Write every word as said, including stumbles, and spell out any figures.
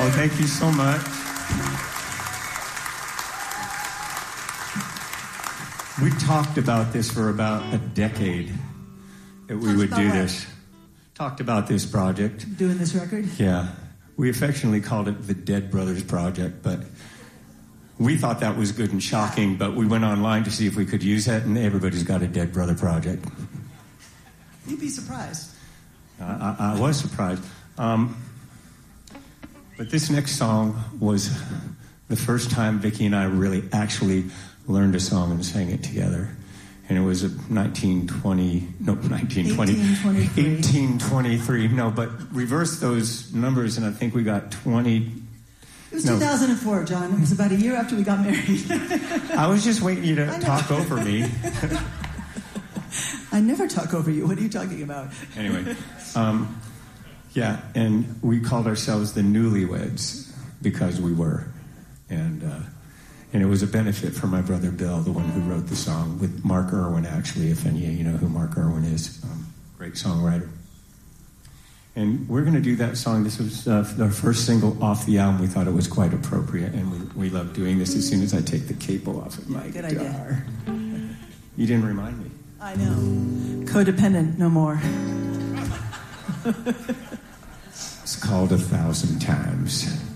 Oh, thank you so much. We talked about this for about a decade, that we Talked would about do what? this. Talked about this project. Doing this record? Yeah. We affectionately called it the Dead Brothers Project, but we thought that was good and shocking, but we went online to see if we could use it, and everybody's got a Dead Brother Project. You'd be surprised. I, I, I was surprised. Um, but this next song was the first time Vicki and I really actually learned a song and sang it together. And it was a nineteen twenty, no, nineteen twenty, eighteen twenty-three. eighteen twenty-three, no, but reverse those numbers, and I think we got twenty. It was no. two thousand four, John. It was about a year after we got married. I was just waiting you to I know. talk over me. I never talk over you. What are you talking about? Anyway, um, yeah, and we called ourselves the Newlyweds because we were. And uh, and it was a benefit for my brother Bill, the one who wrote the song, with Mark Irwin, actually, if any of you know who Mark Irwin is. Um, great songwriter. And we're going to do that song. This was uh, our first single off the album. We thought it was quite appropriate, and we, we love doing this as soon as I take the capo off of my Good guitar. idea. You didn't remind me. I know. Codependent, no more. It's called A Thousand Times.